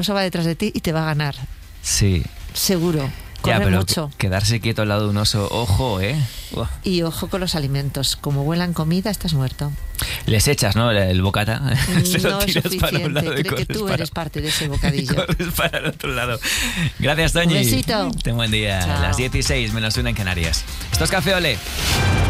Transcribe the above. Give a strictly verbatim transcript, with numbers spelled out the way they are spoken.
oso va detrás de ti y te va a ganar. Sí. Seguro. Corre Ya, pero mucho. quedarse quieto al lado de un oso, ojo, ¿eh? Uf. Y ojo con los alimentos. Como huelan comida, estás muerto. Les echas, ¿no? El, el bocata. Se lo No es tiras para un suficiente. lado y Creo que corres tú para- eres parte de ese bocadillo. corres para el otro lado. Gracias, Toñi. Un besito. Ten buen día. Chao. Las dieciséis menos una en Canarias. Esto es Café Olé.